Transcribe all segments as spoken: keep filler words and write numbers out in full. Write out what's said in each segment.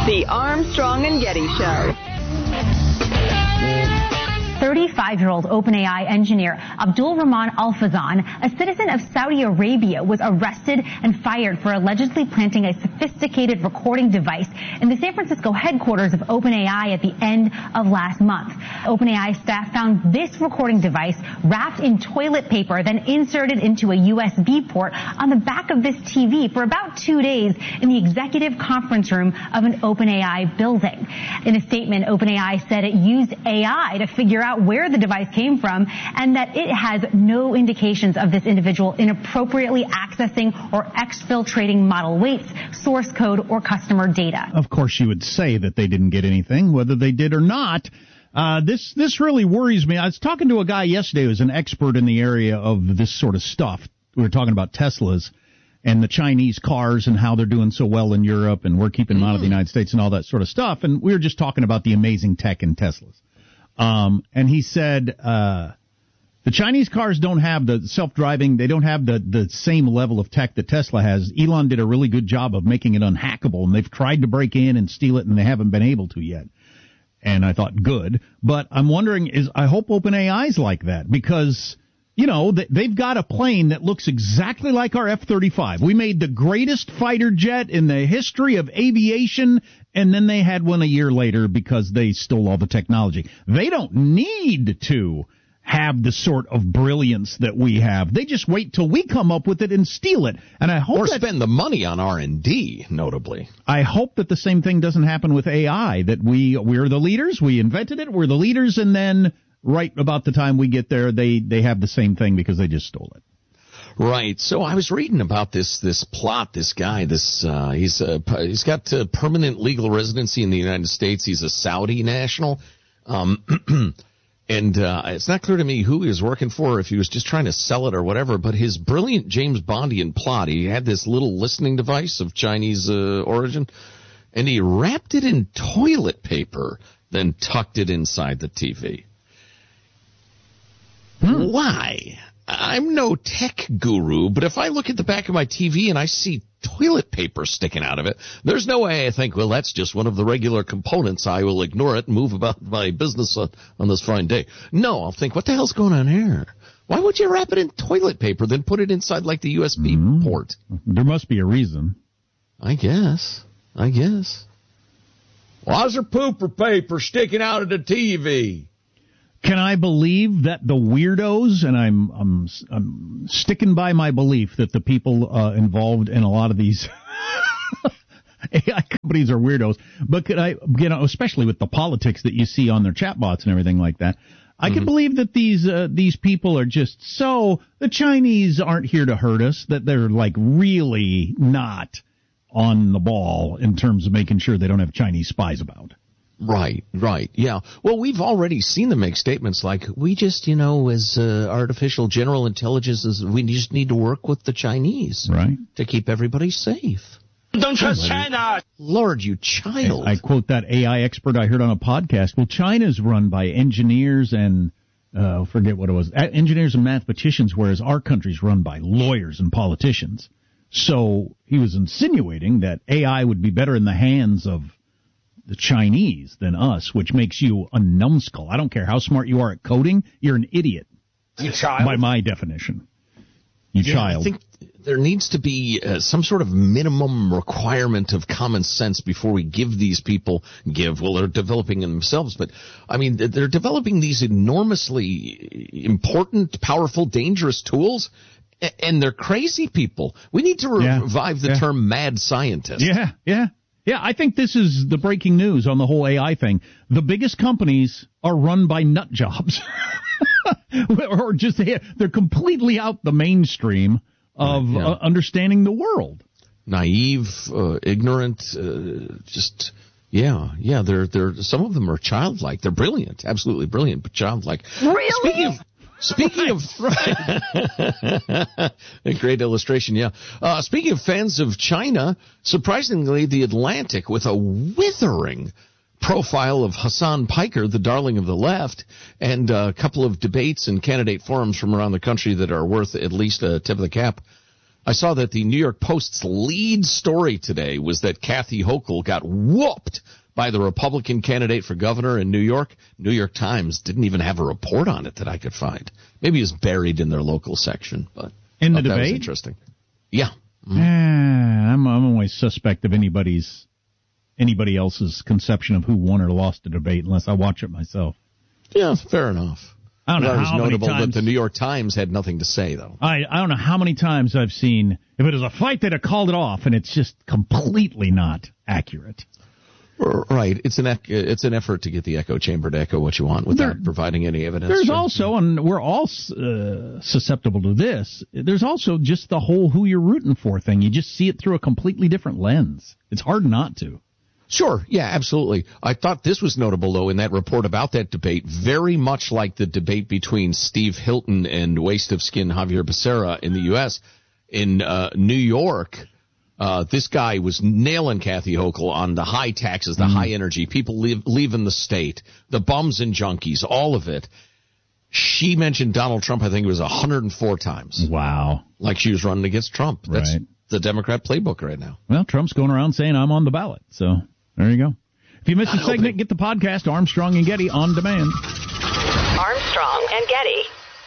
The Armstrong and Getty Show. thirty-five-year-old OpenAI engineer Abdul Rahman Al-Fazan, a citizen of Saudi Arabia, was arrested and fired for allegedly planting a sophisticated recording device in the San Francisco headquarters of OpenAI at the end of last month. OpenAI staff found this recording device wrapped in toilet paper, then inserted into a U S B port on the back of this T V for about two days in the executive conference room of an OpenAI building. In a statement, OpenAI said it used A I to figure out where the device came from and that it has no indications of this individual inappropriately accessing or exfiltrating model weights, source code, or customer data. Of course, you would say that they didn't get anything, whether they did or not. Uh, this this really worries me. I was talking to a guy yesterday who's an expert in the area of this sort of stuff. We were talking about Teslas and the Chinese cars and how they're doing so well in Europe, and we're keeping them out of the United States and all that sort of stuff. And we were just talking about the amazing tech in Teslas. Um, and he said, uh, the Chinese cars don't have the self-driving, they don't have the, the same level of tech that Tesla has. Elon did a really good job of making it unhackable, and they've tried to break in and steal it, and they haven't been able to yet. And I thought, good. But I'm wondering, is I hope OpenAI's like that, because, you know, they've got a plane that looks exactly like our F thirty-five. We made the greatest fighter jet in the history of aviation, and then they had one a year later because they stole all the technology. They don't need to have the sort of brilliance that we have. They just wait till we come up with it and steal it. And I hope or that, spend the money on R and D, notably. I hope that the same thing doesn't happen with A I, that we, we're the leaders, we invented it, we're the leaders, and then right about the time we get there, they, they have the same thing because they just stole it. Right. So I was reading about this this plot. This guy, this uh, he's uh, he's got uh, permanent legal residency in the United States. He's a Saudi national, um, and uh, it's not clear to me who he was working for, or if he was just trying to sell it or whatever. But his brilliant James Bondian plot, he had this little listening device of Chinese uh, origin, and he wrapped it in toilet paper, then tucked it inside the T V. Hmm. Why? I'm no tech guru, but if I look at the back of my T V and I see toilet paper sticking out of it, there's no way I think, well, that's just one of the regular components. I will ignore it and move about my business on, on this fine day. No, I'll think, what the hell's going on here? Why would you wrap it in toilet paper, then put it inside like the U S B mm-hmm. port? There must be a reason. I guess. I guess. Why is there pooper paper sticking out of the T V? Can I believe that the weirdos, and I'm I'm I'm sticking by my belief that the people uh, involved in a lot of these A I companies are weirdos, but could I, you know, especially with the politics that you see on their chatbots and everything like that, I mm-hmm. can believe that these uh, these people are just so, the Chinese aren't here to hurt us, that they're like really not on the ball in terms of making sure they don't have Chinese spies about. Right, right, yeah. Well, we've already seen them make statements like, we just, you know, as uh, artificial general intelligence, is, we just need to work with the Chinese right. to keep everybody safe. Don't trust China! Lord, you child. I quote that A I expert I heard on a podcast. Well, China's run by engineers and, uh, forget what it was, engineers and mathematicians, whereas our country's run by lawyers and politicians. So he was insinuating that A I would be better in the hands of the Chinese than us, which makes you a numbskull. I don't care how smart you are at coding, you're an idiot. You child. By my definition. You yeah, child. I think there needs to be uh, some sort of minimum requirement of common sense before we give these people, give, well, they're developing them themselves, but, I mean, they're developing these enormously important, powerful, dangerous tools, and they're crazy people. We need to yeah. revive the yeah. term mad scientist. Yeah, yeah. Yeah, I think this is the breaking news on the whole A I thing. The biggest companies are run by nut jobs. Or just, they're completely out the mainstream of right, yeah. uh, understanding the world. Naive, uh, ignorant, uh, just, yeah, yeah, they're, they're, some of them are childlike. They're brilliant, absolutely brilliant, but childlike. Really? Speaking of, Speaking of, right. A great illustration, yeah. Uh, speaking of fans of China, surprisingly, The Atlantic, with a withering profile of Hassan Piker, the darling of the left, and a couple of debates and candidate forums from around the country that are worth at least a tip of the cap. I saw that the New York Post's lead story today was that Kathy Hochul got whooped by the Republican candidate for governor in New York. New York Times didn't even have a report on it that I could find. Maybe it was buried in their local section. But in the that debate? was interesting. Yeah. Mm-hmm. Eh, I'm, I'm always suspect of anybody's anybody else's conception of who won or lost a debate unless I watch it myself. Yeah, fair enough. I don't know it was how notable many times, that the New York Times had nothing to say, though. I, I don't know how many times I've seen, if it was a fight, they'd have called it off, and it's just completely not accurate. Right. It's an it's an effort to get the echo chamber to echo what you want without there, providing any evidence. There's sure. also, and we're all uh, susceptible to this, there's also just the whole who you're rooting for thing. You just see it through a completely different lens. It's hard not to. Sure. Yeah, absolutely. I thought this was notable, though, in that report about that debate, very much like the debate between Steve Hilton and Waste of Skin Javier Becerra in the U S In uh, New York, uh, this guy was nailing Kathy Hochul on the high taxes, the mm. high energy, people leave, leaving the state, the bums and junkies, all of it. She mentioned Donald Trump, I think it was one hundred four times. Wow. Like she was running against Trump. That's right. The Democrat playbook right now. Well, Trump's going around saying I'm on the ballot, so there you go. If you missed a segment, get the podcast, Armstrong and Getty, on demand. Armstrong and Getty.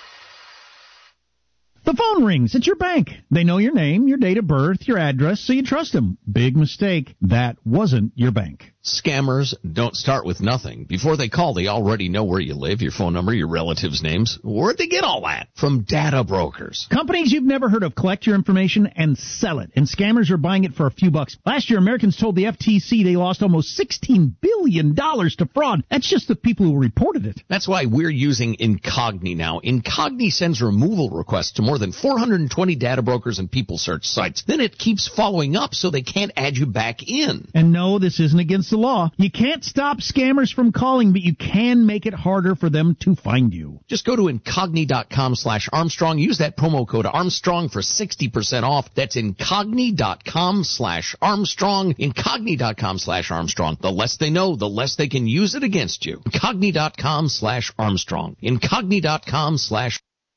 The phone rings. It's your bank. They know your name, your date of birth, your address, so you trust them. Big mistake. That wasn't your bank. Scammers don't start with nothing. Before they call, they already know where you live, your phone number, your relatives' names. Where'd they get all that? From data brokers. Companies you've never heard of collect your information and sell it, and scammers are buying it for a few bucks. Last year, Americans told the F T C they lost almost sixteen billion dollars to fraud. That's just the people who reported it. That's why we're using Incogni now. Incogni sends removal requests to more than four hundred twenty data brokers and people search sites. Then it keeps following up so they can't add you back in. And no, this isn't against the law. You can't stop scammers from calling, but you can make it harder for them to find you. Just go to Incogni.com slash Armstrong. Use that promo code Armstrong for sixty percent off. That's Incogni.com slash Armstrong. Incogni.com slash Armstrong. The less they know, the less they can use it against you. Incogni.com slash Armstrong. Incogni.com slash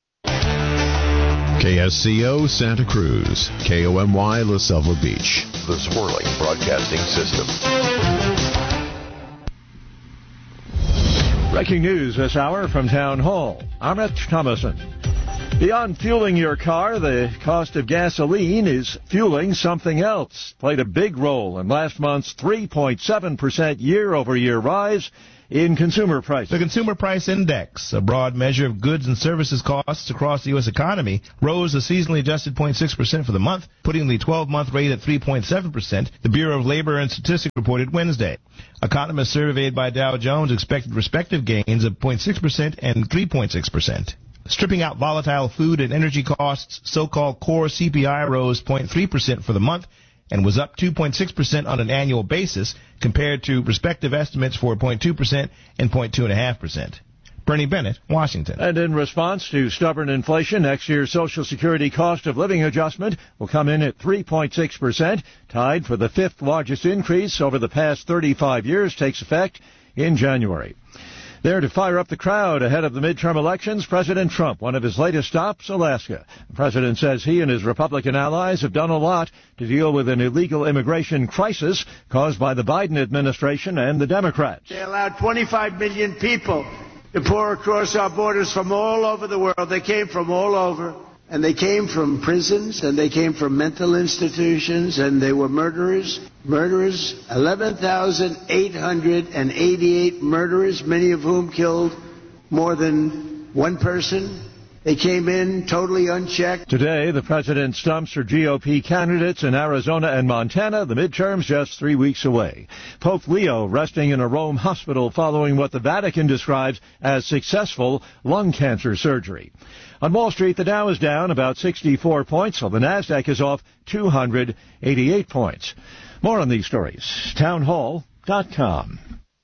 K S C O Santa Cruz, K O M Y La Selva Beach, the Swirling Broadcasting System. Breaking news this hour from Town Hall. I'm Rich Thomason. Beyond fueling your car, the cost of gasoline is fueling something else. Played a big role in last month's three point seven percent year-over-year rise in consumer prices. The Consumer Price Index, a broad measure of goods and services costs across the U S economy, rose a seasonally adjusted zero point six percent for the month, putting the twelve-month rate at three point seven percent, the Bureau of Labor and Statistics reported Wednesday. Economists surveyed by Dow Jones expected respective gains of zero point six percent and three point six percent. Stripping out volatile food and energy costs, so-called core C P I rose zero point three percent for the month and was up two point six percent on an annual basis compared to respective estimates for zero point two percent and zero point two five percent. Bernie Bennett, Washington. And in response to stubborn inflation, next year's Social Security cost of living adjustment will come in at three point six percent, tied for the fifth largest increase over the past thirty-five years, takes effect in January. There to fire up the crowd ahead of the midterm elections, President Trump, one of his latest stops, Alaska. The president says he and his Republican allies have done a lot to deal with an illegal immigration crisis caused by the Biden administration and the Democrats. They allowed twenty-five million people to pour across our borders from all over the world. They came from all over. And they came from prisons, and they came from mental institutions, and they were murderers. Murderers, eleven thousand eight hundred eighty-eight murderers, many of whom killed more than one person. They came in totally unchecked. Today, the president stumps for G O P candidates in Arizona and Montana, the midterms just three weeks away. Pope Leo resting in a Rome hospital following what the Vatican describes as successful lung cancer surgery. On Wall Street, the Dow is down about sixty-four points, while the Nasdaq is off two hundred eighty-eight points. More on these stories. town hall dot com.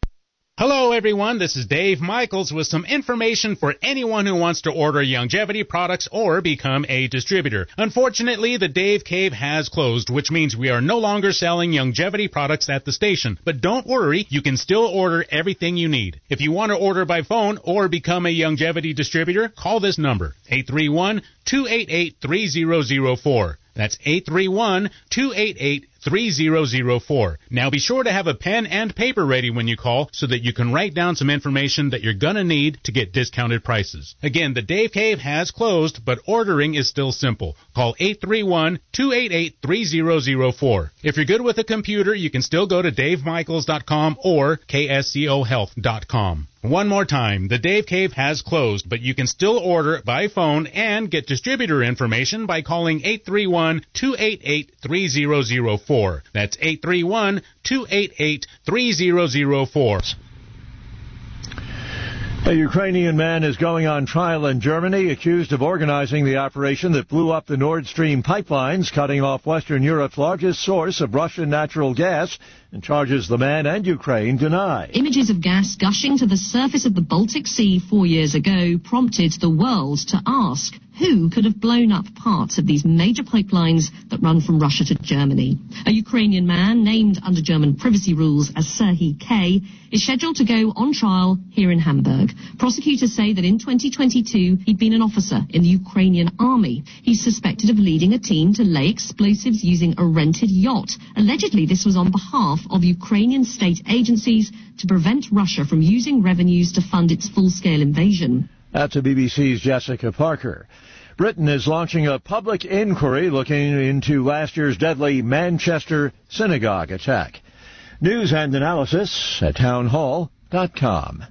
Hello, everyone. This is Dave Michaels with some information for anyone who wants to order Youngevity products or become a distributor. Unfortunately, the Dave Cave has closed, which means we are no longer selling Youngevity products at the station. But don't worry, you can still order everything you need. If you want to order by phone or become a Youngevity distributor, call this number, eight three one, two eight eight, three zero zero four. That's eight three one, two eight eight, three zero zero four. Now be sure to have a pen and paper ready when you call so that you can write down some information that you're going to need to get discounted prices. Again, the Dave Cave has closed, but ordering is still simple. Call eight three one, two eight eight, three zero zero four. If you're good with a computer, you can still go to dave michaels dot com or k s c o health dot com. One more time, the Dave Cave has closed, but you can still order by phone and get distributor information by calling eight three one, two eight eight, three zero zero four. That's eight three one, two eight eight, three zero zero four. A Ukrainian man is going on trial in Germany, accused of organizing the operation that blew up the Nord Stream pipelines, cutting off Western Europe's largest source of Russian natural gas, and charges the man and Ukraine deny. Images of gas gushing to the surface of the Baltic Sea four years ago prompted the world to ask who could have blown up parts of these major pipelines that run from Russia to Germany. A Ukrainian man, named under German privacy rules as Serhiy K., is scheduled to go on trial here in Hamburg. Prosecutors say that in twenty twenty-two, he'd been an officer in the Ukrainian army. He's suspected of leading a team to lay explosives using a rented yacht. Allegedly, this was on behalf of Ukrainian state agencies to prevent Russia from using revenues to fund its full-scale invasion. That's a B B C's Jessica Parker. Britain is launching a public inquiry looking into last year's deadly Manchester synagogue attack. News and analysis at town hall dot com.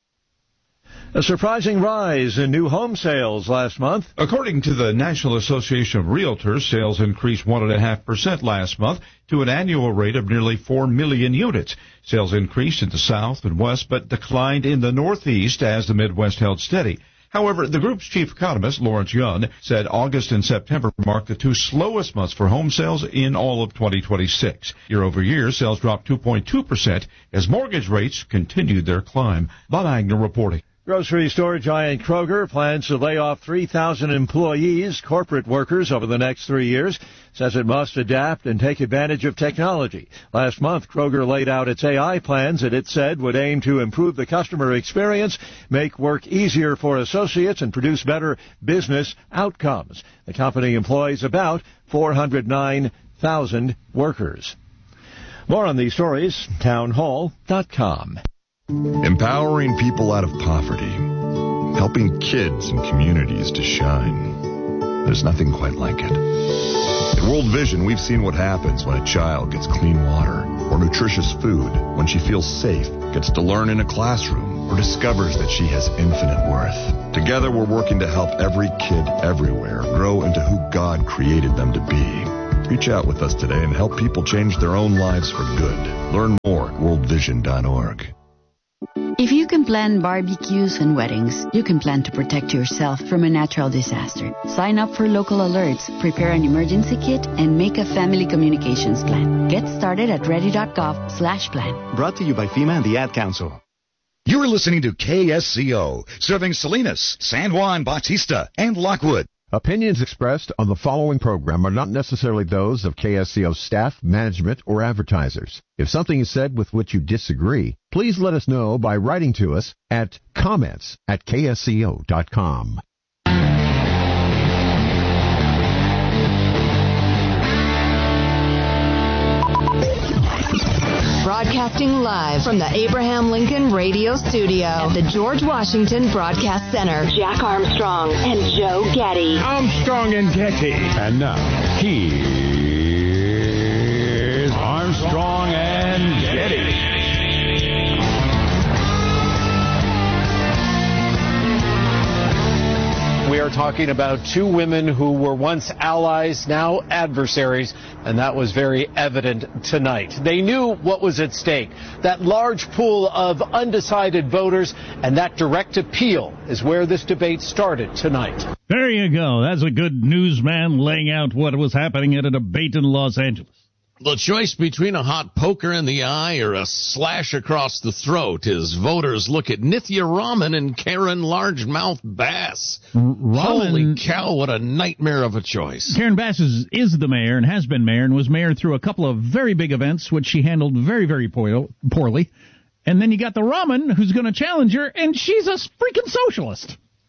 A surprising rise in new home sales last month. According to the National Association of Realtors, sales increased one point five percent last month to an annual rate of nearly four million units. Sales increased in the South and West, but declined in the Northeast as the Midwest held steady. However, the group's chief economist, Lawrence Yun, said August and September marked the two slowest months for home sales in all of twenty twenty-six. Year over year, sales dropped two point two percent as mortgage rates continued their climb. Bob Agner reporting. Grocery store giant Kroger plans to lay off three thousand employees, corporate workers, over the next three years, says it must adapt and take advantage of technology. Last month, Kroger laid out its A I plans that it said would aim to improve the customer experience, make work easier for associates, and produce better business outcomes. The company employs about four hundred nine thousand workers. More on these stories, town hall dot com. Empowering people out of poverty, helping kids and communities to shine. There's nothing quite like it. At World Vision, we've seen what happens when a child gets clean water or nutritious food, when she feels safe, gets to learn in a classroom, or discovers that she has infinite worth. Together, we're working to help every kid everywhere grow into who God created them to be. Reach out with us today and help people change their own lives for good. Learn more at world vision dot org. If you can plan barbecues and weddings, you can plan to protect yourself from a natural disaster. Sign up for local alerts, prepare an emergency kit, and make a family communications plan. Get started at ready dot gov slash plan. Brought to you by FEMA and the Ad Council. You're listening to K S C O, serving Salinas, San Juan Bautista, and Lockwood. Opinions expressed on the following program are not necessarily those of K S C O staff, management, or advertisers. If something is said with which you disagree, please let us know by writing to us at comments at K S C O dot com. Broadcasting live from the Abraham Lincoln Radio Studio at the George Washington Broadcast Center. Jack Armstrong and Joe Getty. Armstrong and Getty. And now, here's Armstrong and Getty. We are talking about two women who were once allies, now adversaries, and that was very evident tonight. They knew what was at stake, that large pool of undecided voters, and that direct appeal is where this debate started tonight. There you go. That's a good newsman laying out what was happening at a debate in Los Angeles. The choice between a hot poker in the eye or a slash across the throat as voters look at Nithya Raman and Karen Largemouth Bass. Raman, Holy cow, what a nightmare of a choice. Karen Bass is, is the mayor and has been mayor and was mayor through a couple of very big events, which she handled very, very poorly. And then you got the Raman who's going to challenge her, and she's a freaking socialist.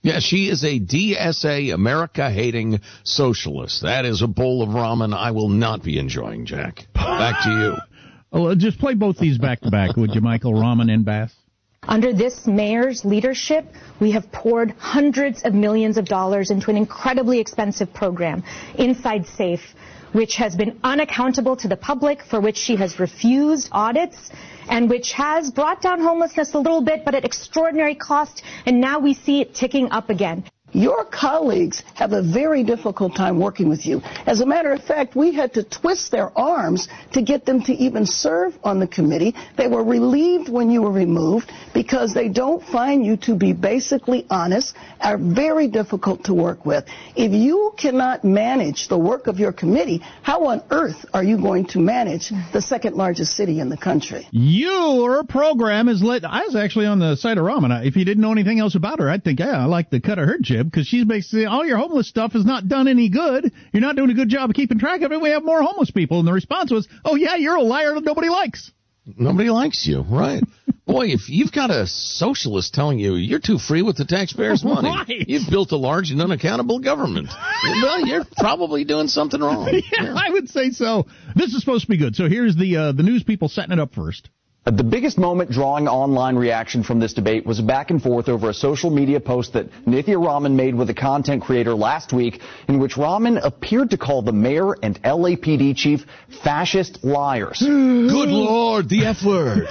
Yeah, she is a D S A, America-hating socialist. That is a bowl of ramen I will not be enjoying, Jack. Back to you. Oh, just play both these back to back, would you, Michael? Ramen and Bass. Under this mayor's leadership, we have poured hundreds of millions of dollars into an incredibly expensive program, Inside Safe, which has been unaccountable to the public, for which she has refused audits, and which has brought down homelessness a little bit, but at extraordinary cost, and now we see it ticking up again. Your colleagues have a very difficult time working with you. As a matter of fact, we had to twist their arms to get them to even serve on the committee. They were relieved when you were removed because they don't find you to be basically honest, are very difficult to work with. If you cannot manage the work of your committee, how on earth are you going to manage the second largest city in the country? Your program is lit. I was actually on the side of Ramen. If you didn't know anything else about her, I'd think, yeah, I like the cut of her jib, because she's basically, all your homeless stuff is not done any good. You're not doing a good job of keeping track of it. We have more homeless people. And the response was, oh, yeah, you're a liar that nobody likes. Nobody likes you, right? Boy, if you've got a socialist telling you you're too free with the taxpayers' money, right. You've built a large and unaccountable government. Well, you're probably doing something wrong. Yeah, yeah, I would say so. This is supposed to be good. So here's the uh, the news people setting it up first. The biggest moment drawing online reaction from this debate was a back and forth over a social media post that Nithya Raman made with a content creator last week, in which Raman appeared to call the mayor and L A P D chief fascist liars. Good Lord, the F word.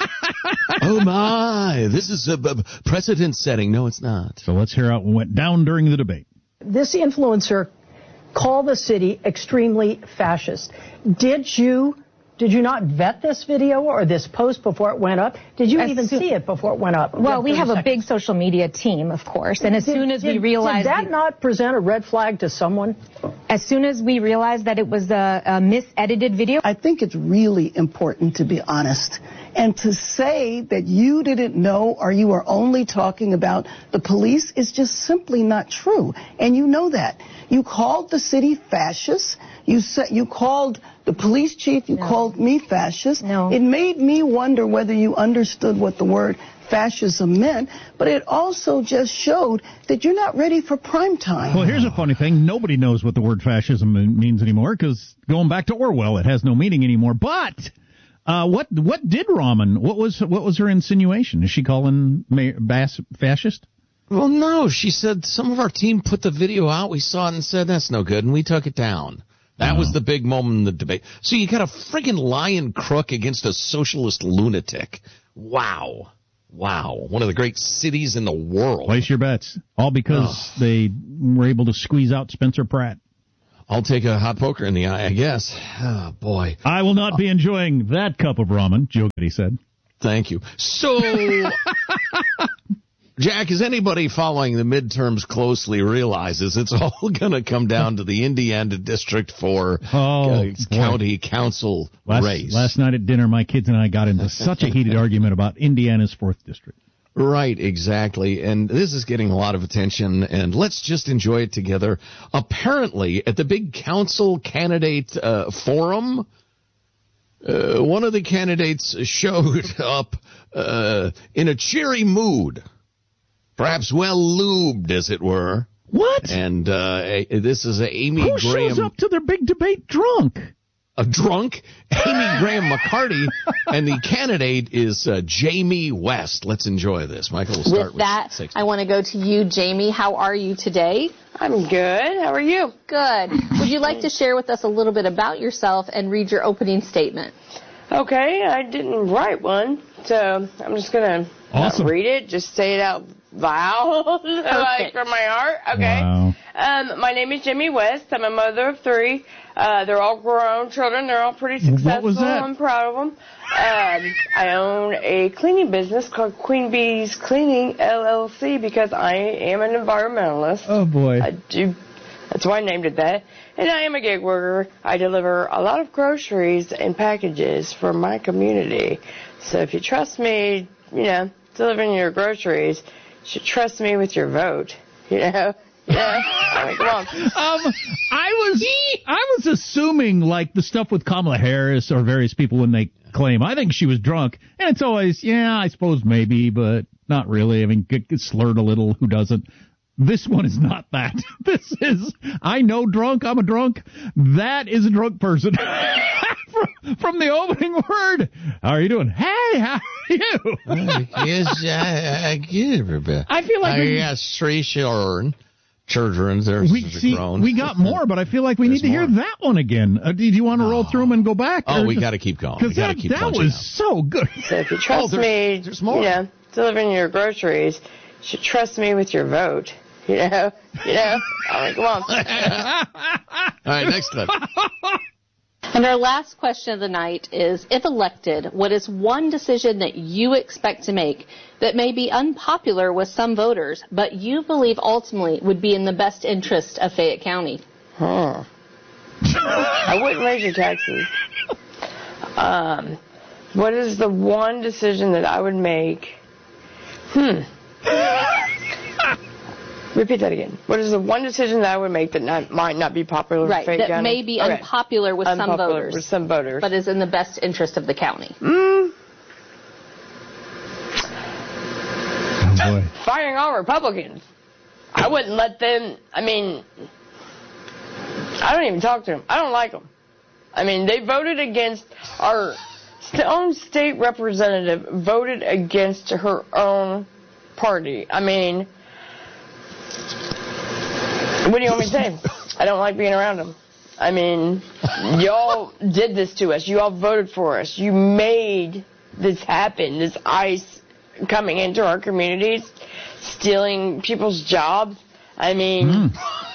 Oh, my. This is a, a precedent setting. No, it's not. So let's hear how it went down during the debate. This influencer called the city extremely fascist. Did you... Did you not vet this video or this post before it went up? Did you As even soon, see it before it went up? Well, we have seconds. a big social media team, of course, and as did, soon as did, we realized... Did that the, not present a red flag to someone? As soon as we realized that it was a, a misedited video... I think it's really important to be honest. And to say that you didn't know or you are only talking about the police is just simply not true. And you know that. You called the city fascist. You said you called the police chief. You no. called me fascist. No. It made me wonder whether you understood what the word fascism meant, but it also just showed that you're not ready for prime time. Well, here's a funny thing. Nobody knows what the word fascism means anymore, because going back to Orwell, it has no meaning anymore. But uh, what what did Raman, what was what was her insinuation? Is she calling Mayor Bass fascist? Well, no. She said some of our team put the video out. We saw it and said, that's no good, and we took it down. That was the big moment in the debate. So you got a friggin' lying crook against a socialist lunatic. Wow. Wow. One of the great cities in the world. Place your bets. All because oh. they were able to squeeze out Spencer Pratt. I'll take a hot poker in the eye, I guess. Oh, boy. I will not be enjoying that cup of ramen, Joe Getty said. Thank you. So... Jack, as anybody following the midterms closely realizes, it's all going to come down to the Indiana District four oh, uh, county council last, race. Last night at dinner, my kids and I got into such a heated argument about Indiana's fourth district. Right, exactly. And this is getting a lot of attention, and let's just enjoy it together. Apparently, at the big council candidate uh, forum, uh, one of the candidates showed up uh, in a cheery mood. Perhaps well-lubed, as it were. What? And uh, this is Amy Who Graham. Who shows up to their big debate drunk? A drunk? Amy Graham McCarty. And the candidate is uh, Jamie West. Let's enjoy this. Michael will start with, with that, sixty. I want to go to you, Jamie. How are you today? I'm good. How are you? Good. Would you like to share with us a little bit about yourself and read your opening statement? Okay. I didn't write one, so I'm just going to awesome. read it. Just say it out loud, like from my heart. Okay. Wow. Um, my name is Jamie West. I'm a mother of three. Uh, they're all grown children. They're all pretty successful. What was that? I'm proud of them. Um, I own a cleaning business called Queen Bee's Cleaning L L C because I am an environmentalist. Oh, boy. I do. That's why I named it that. And I am a gig worker. I deliver a lot of groceries and packages for my community. So if you trust me, you know, delivering your groceries, you should trust me with your vote, you know? Yeah. I mean, come on. Um, I was I was assuming like the stuff with Kamala Harris or various people when they claim. I think she was drunk, and it's always yeah, I suppose maybe, but not really. I mean, get, get slurred a little. Who doesn't? This one is not that. This is, I know drunk, I'm a drunk. That is a drunk person. from, from the opening word. How are you doing? Hey, how are you? Yes, I, I get it, Rebecca. I feel like I we- got three children. Children, there's We see, grown. we got more, but I feel like we There's need to hear more. that one again. Uh, did you want to roll through them and go back? Oh, or we just- got to keep going. We 'cause got to that, keep that punching was out. so good. So if you trust Oh, there's- me, there's more. you know, delivering your groceries, you should trust me with your vote. You know, you know. I mean, come on. All right, next clip. And our last question of the night is, if elected, what is one decision that you expect to make that may be unpopular with some voters, but you believe ultimately would be in the best interest of Fayette County? Huh. I wouldn't raise your taxes. Um, what is the one decision that I would make? Hmm. Repeat that again. What is the one decision that I would make that not, might not be popular with Right, Fayette that County? may be Okay. unpopular with some Unpopular voters. with some voters. But is in the best interest of the county. Mm, Oh, boy. firing all Republicans. I wouldn't let them, I mean, I don't even talk to them. I don't like them. I mean, they voted against our st- own state representative, voted against her own party. I mean, what do you want me to say? I don't like being around them. I mean, y'all did this to us. You all voted for us. You made this happen, this ICE coming into our communities, stealing people's jobs. I mean,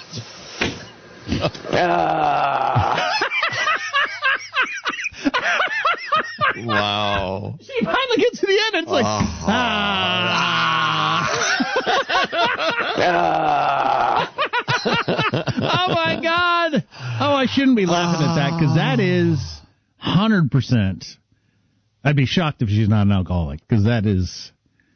uh, Wow. She finally gets to the end. It's like, Uh-huh. ah. Oh, my God. Oh, I shouldn't be laughing at that because that is one hundred percent. I'd be shocked if she's not an alcoholic because that is.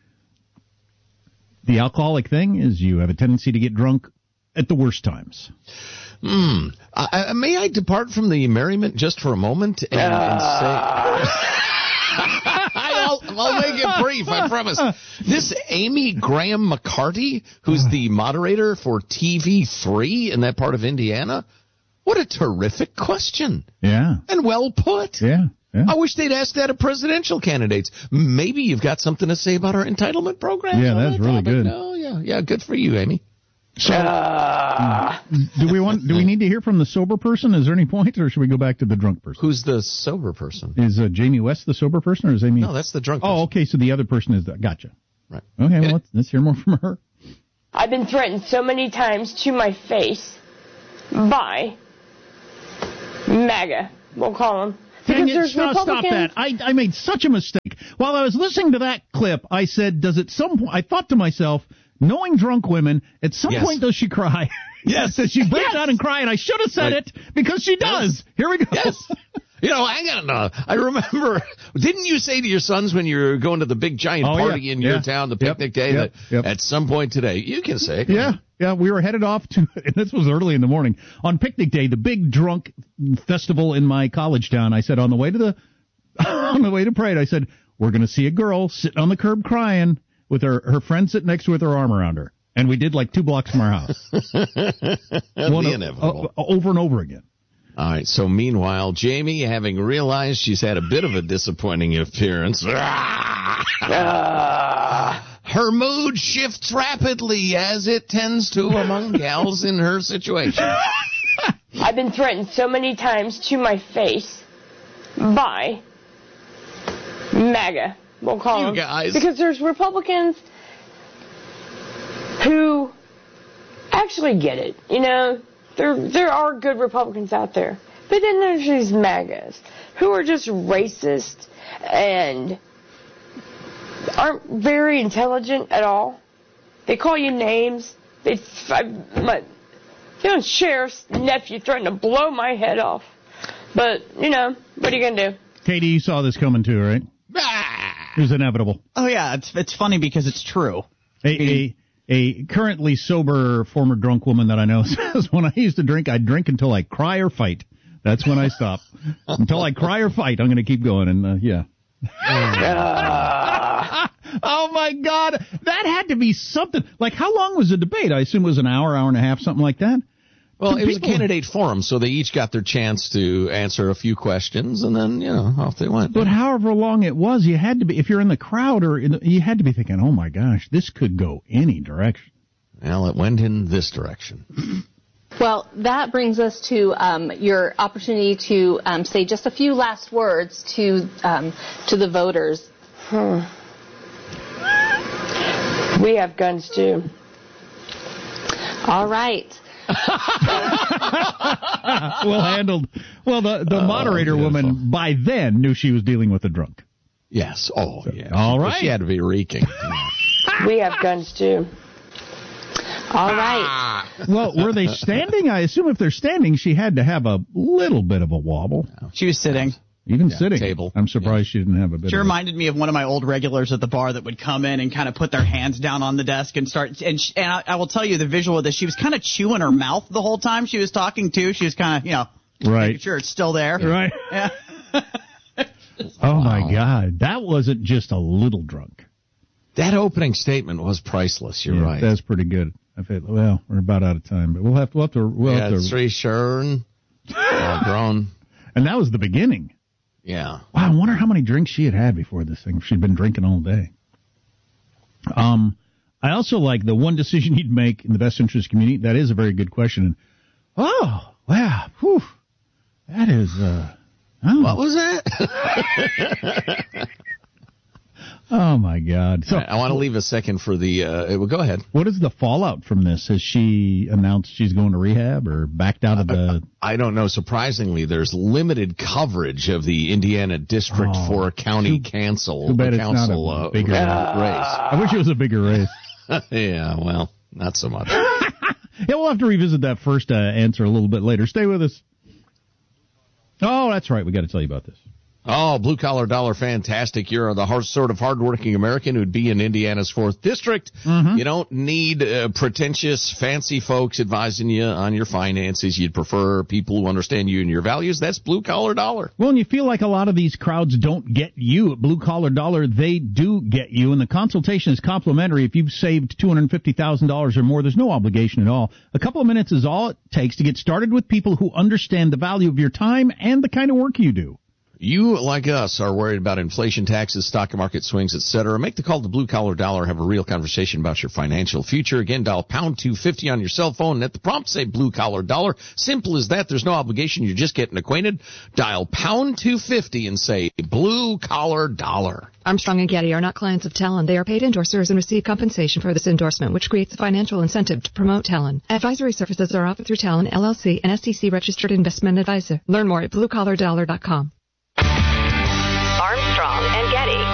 The alcoholic thing is you have a tendency to get drunk at the worst times. Hmm. I, I, may I depart from the merriment just for a moment and, and say... I'll, I'll make it brief, I promise. This Amy Graham McCarty, who's the moderator for T V three in that part of Indiana, what a terrific question. Yeah. And well put. Yeah. yeah. I wish they'd ask that of presidential candidates. Maybe you've got something to say about our entitlement program. Yeah, that's really good. Oh, yeah, yeah, good for you, Amy. So, do we want? Do we need to hear from the sober person? Is there any point, or should we go back to the drunk person? Who's the sober person? Is uh, Jamie West the sober person, or is Amy? No, that's the drunk person. Oh, okay. So the other person is the. Gotcha. Right. Okay. Well, let's, let's hear more from her. I've been threatened so many times to my face by MAGA, we'll call them. Dang Because it, there's stop, stop Republicans. that. I, I made such a mistake. While I was listening to that clip, I said, does at some point, I thought to myself, knowing drunk women, at some Yes. point does she cry? Yes. Does she break Yes. out and cry? And I should have said Right. it because she does. Here we go. Yes. You know, hang on. Uh, I remember, didn't you say to your sons when you were going to the big giant Oh, party yeah, in your yeah. town, the Yep, picnic day, yep, that yep. at some point today, you can say it. Yeah, yeah, we were headed off to, and this was early in the morning, on picnic day, the big drunk festival in my college town. I said, on the way to the, on the way to parade, I said, we're going to see a girl sitting on the curb crying with her, her friend sitting next to her with her arm around her. And we did like two blocks from our house. One, the inevitable. uh, over and over again. All right. So meanwhile, Jamie, having realized she's had a bit of a disappointing appearance, her mood shifts rapidly, as it tends to among gals in her situation. I've been threatened so many times to my face by MAGA, we'll call You them. guys. Because there's Republicans who actually get it. You know, there there are good Republicans out there. But then there's these MAGAs who are just racist and aren't very intelligent at all. They call you names. They, I, my, you know, sheriff's nephew threatened to blow my head off. But, you know, what are you going to do? Katie, you saw this coming too, right? It was inevitable. Oh, yeah, it's it's funny because it's true. A, a, a currently sober former drunk woman that I know says, when I used to drink, I'd drink until I cry or fight. That's when I stop. Until I cry or fight, I'm going to keep going. And, uh, yeah. Oh, my God. That had to be something. Like, how long was the debate? I assume it was an hour, hour and a half, something like that? Well, Did it was a people- candidate forum, so they each got their chance to answer a few questions, and then, you know, off they went. But however long it was, you had to be, if you're in the crowd, or in the, you had to be thinking, oh, my gosh, this could go any direction. Well, it went in this direction. Well, that brings us to um, your opportunity to um, say just a few last words to um, to the voters. Hmm. We have guns too. All right. Well handled. Well, the, the Oh, moderator beautiful. woman by then knew she was dealing with a drunk. Yes. Oh, yeah. All She- right. She had to be reeking. We have guns too. All right. Well, were they standing? I assume if they're standing, she had to have a little bit of a wobble. She was sitting. Even Yeah, sitting. table. I'm surprised she didn't have a bit She of reminded me of one of my old regulars at the bar that would come in and kind of put their hands down on the desk and start. And, she, and I, I will tell you the visual of this. She was kind of chewing her mouth the whole time she was talking too. She was kind of, you know, Right. making sure it's still there. Right. Yeah. Oh, my God. That wasn't just a little drunk. That opening statement was priceless. You're Yeah, right. That's pretty good. I feel, well, we're about out of time, but we'll have, we'll have to. We'll yeah, have to Sri Sharon, uh, grown. and that was the beginning. Yeah. Wow, I wonder how many drinks she had had before this thing. If she'd been drinking all day. Um, I also like the one decision you'd make in the best interest community. That is a very good question. And, oh, wow, whew, that is. Uh, oh. What was that? Oh my God! So I want to leave a second for the. Uh, well, go ahead. What is the fallout from this? Has she announced she's going to rehab or backed out of the? I don't know. Surprisingly, there's limited coverage of the Indiana District Oh, four County Council. Too bad the it's council not a uh, bigger race. I wish it was a bigger race. Yeah, well, not so much. Yeah, we'll have to revisit that first uh, answer a little bit later. Stay with us. Oh, that's right. We got to tell you about this. Oh, blue collar dollar, fantastic. You're the hard, sort of hardworking American who'd be in Indiana's fourth district. Mm-hmm. You don't need uh, pretentious, fancy folks advising you on your finances. You'd prefer people who understand you and your values. That's blue collar dollar. Well, and you feel like a lot of these crowds don't get you. At Blue Collar Dollar, they do get you, and the consultation is complimentary. If you've saved two hundred fifty thousand dollars or more, there's no obligation at all. A couple of minutes is all it takes to get started with people who understand the value of your time and the kind of work you do. You, like us, are worried about inflation, taxes, stock market swings, et cetera. Make the call to Blue Collar Dollar. Have a real conversation about your financial future. Again, dial pound two fifty on your cell phone and at the prompt say Blue Collar Dollar. Simple as that. There's no obligation. You're just getting acquainted. Dial pound two fifty and say Blue Collar Dollar. Armstrong and Getty are not clients of Talon. They are paid endorsers and receive compensation for this endorsement, which creates a financial incentive to promote Talon. Advisory services are offered through Talon, L L C, an S E C-registered investment advisor. Learn more at blue collar dollar dot com. Armstrong